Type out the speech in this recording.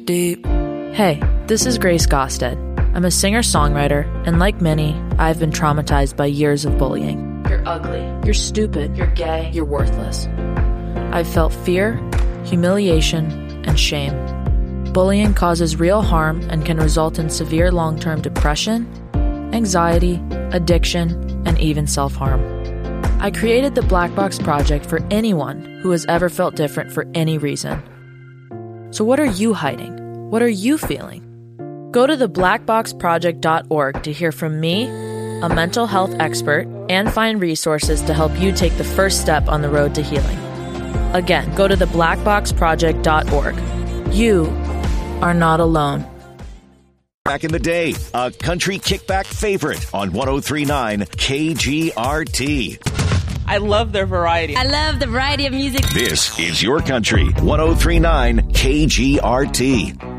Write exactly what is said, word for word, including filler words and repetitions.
deep. Hey, this is Grace Gosted. I'm a singer-songwriter, and like many, I've been traumatized by years of bullying. You're ugly. You're stupid. You're gay. You're worthless. I've felt fear, humiliation, and shame. Bullying causes real harm and can result in severe long-term depression, anxiety, addiction, and even self-harm. I created the Black Box Project for anyone who has ever felt different for any reason. So what are you hiding? What are you feeling? Go to the black box project dot org to hear from me, a mental health expert, and find resources to help you take the first step on the road to healing. Again, go to the black box project dot org. You are not alone. Back in the day, a country kickback favorite on one oh three point nine K G R T. I love their variety. I love the variety of music. This is your country, one oh three point nine K G R T.